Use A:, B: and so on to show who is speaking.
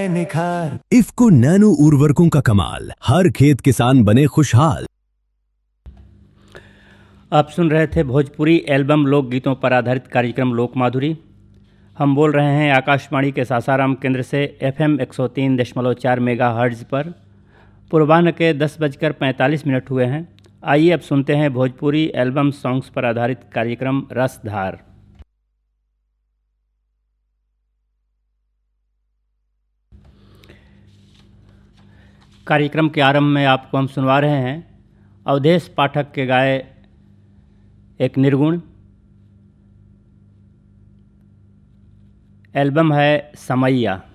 A: आए निखार।
B: इफ्को नैनो उर्वरकों का कमाल, हर खेत किसान बने खुशहाल।
C: आप सुन रहे थे भोजपुरी एल्बम लोकगीतों पर आधारित कार्यक्रम लोक माधुरी। हम बोल रहे हैं आकाशवाणी के सासाराम केंद्र से FM 103.4 मेगाहर्ट्ज़ पर। पूर्वाह्न के 10:45 हुए हैं। आइए अब सुनते हैं भोजपुरी एल्बम सॉन्ग्स पर आधारित कार्यक्रम रसधार। कार्यक्रम के आरंभ में आपको हम सुनवा रहे हैं अवधेश पाठक के गाए एक निर्गुण। एल्बम है समैया।